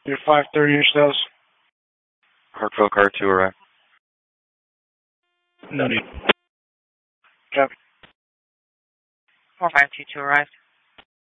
Your 530 yourselves. Hartville car 2 arrive. No need. Copy. 4522 arrived.